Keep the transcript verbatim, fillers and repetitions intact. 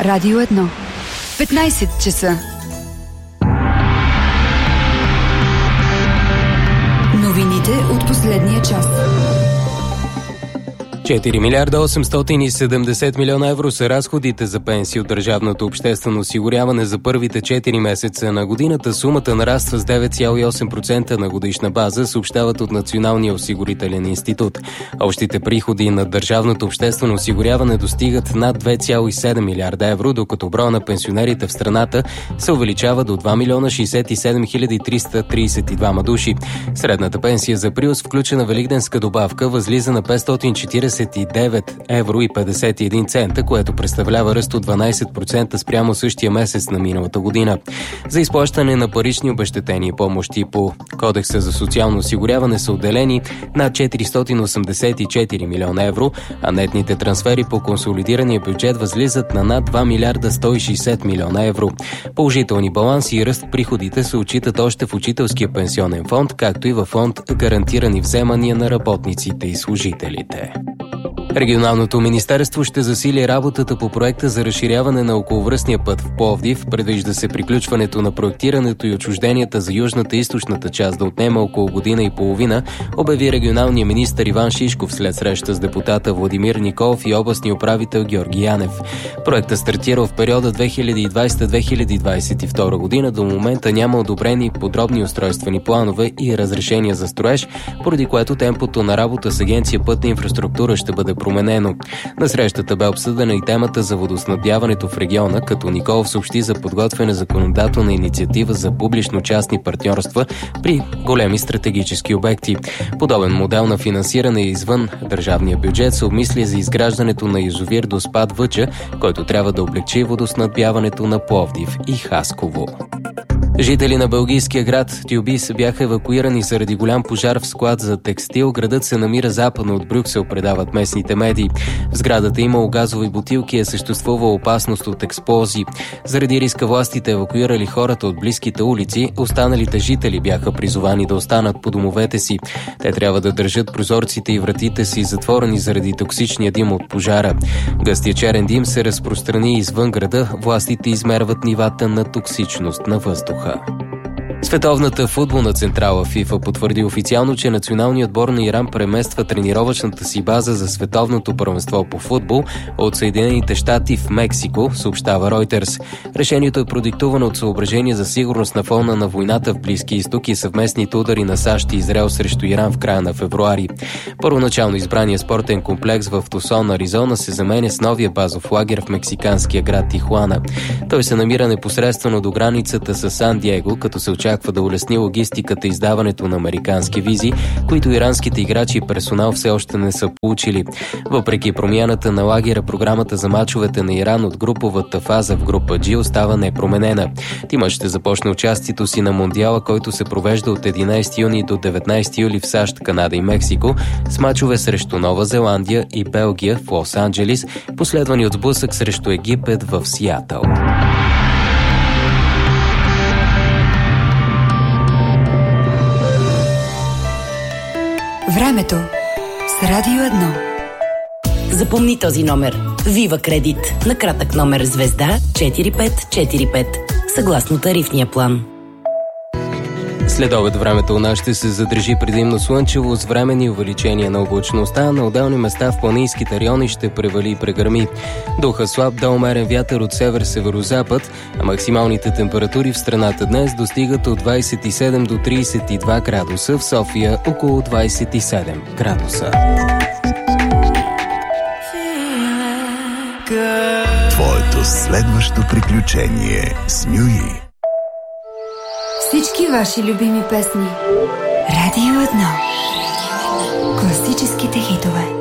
Радио едно. петнайсет часа. Новините от последния час. четири милиарда осемстотин и седемдесет милиона евро са разходите за пенсии от държавното обществено осигуряване за първите четири месеца на годината. Сумата нараства с девет цяло и осем процента на годишна база, съобщават от Националния осигурителен институт. Общите приходи на държавното обществено осигуряване достигат над две цяло и седем милиарда евро, докато броя на пенсионерите в страната се увеличава до два милиона шейсет и седем хиляди триста трийсет и двама души. Средната пенсия за април с включена великденска добавка възлиза на петстотин четирийсет и девет евро и петдесет и един цента, което представлява ръст от дванайсет процента спрямо същия месец на миналата година. За изплащане на парични обезщетения и помощи по Кодекса за социално осигуряване са отделени над четиристотин осемдесет и четири милиона евро, а нетните трансфери по консолидирания бюджет възлизат на над два милиарда сто и шейсет милиона евро. Положителни баланси и ръст в приходите се отчитат още в Учителския пенсионен фонд, както и във фонд гарантирани вземания на работниците и служителите. Регионалното министерство ще засили работата по проекта за разширяване на околовръстния път в Пловдив. Предвижда се приключването на проектирането и отчужденията за южната и източната част да отнема около година и половина, обяви регионалният министър Иван Шишков след среща с депутата Владимир Николов и областния управител Георги Янев. Проектът стартира в периода две хиляди и двайсета - две хиляди двайсет и втора година. До момента няма одобрени подробни устройствени планове и разрешения за строеж, поради което темпото на работа с Агенция Пътна инфраструктура ще бъде променено. На срещата бе обсъдена и темата за водоснабдяването в региона, като Николов съобщи за подготвяне законодателна инициатива за публично-частни партньорства при големи стратегически обекти. Подобен модел на финансиране извън държавния бюджет се обмисля за изграждането на язовир Доспад Въча, който трябва да облегчи водоснабдяването на Пловдив и Хасково. Жители на белгийския град Тюбис бяха евакуирани заради голям пожар в склад за текстил. Градът се намира западно от Брюксел, предават местните медии. В сградата имало газови бутилки и е съществувала опасност от експлозии. Заради риска властите евакуирали хората от близките улици. Останалите жители бяха призовани да останат по домовете си. Те трябва да държат прозорците и вратите си затворени заради токсичния дим от пожара. Гъстия черен дим се разпространи извън града. Властите измерват нивата на токсичност на въздуха. Световната футболна централа ФИФА потвърди официално, че националният отбор на Иран премества тренировъчната си база за световното първенство по футбол от Съединените щати в Мексико, съобщава Ройтерс. Решението е продиктувано от съображения за сигурност на фона на войната в Близкия изток и съвместните удари на САЩ и Израел срещу Иран в края на февруари. Първоначално избрания спортен комплекс в Тусон, Аризона, се заменя с новия базов лагер в мексиканския град Тихуана. Той се намира непосредствено до границата с Сан Диего, като се очаква да улесни логистиката и издаването на американски визи, които иранските играчи и персонал все още не са получили. Въпреки промяната на лагера, програмата за мачовете на Иран от груповата фаза в група G остава непроменена. Тимът ще започне участието си на Мондиала, който се провежда от единайсети юни до деветнайсети юли в САЩ, Канада и Мексико, с мачове срещу Нова Зеландия и Белгия в Лос-Анджелис, последвани от сблъсък срещу Египет в Сиатъл. Времето с Радио едно. Запомни този номер. Вива Кредит. На кратък номер звезда четири пет четири пет. Съгласно тарифния план. След обед времето у нас ще се задържи предимно слънчево с временни увеличения на облачността. На отделни места в планинските райони ще превали и прегърми. Духа слаб до умерен вятър от север-северозапад, а максималните температури в страната днес достигат от двайсет и седем до трийсет и два градуса, в София около двайсет и седем градуса. Твоето следващо приключение с Нюи. Всички ваши любими песни. Радио едно. Класическите хитове.